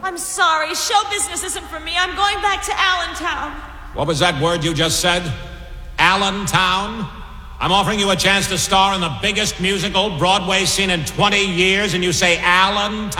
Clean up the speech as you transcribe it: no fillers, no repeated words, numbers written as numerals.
I'm sorry. Show business isn't for me. I'm going back to Allentown. What was that word you just said? Allentown? I'm offering you a chance to star in the biggest musical Broadway scene in 20 years, and you say Allentown?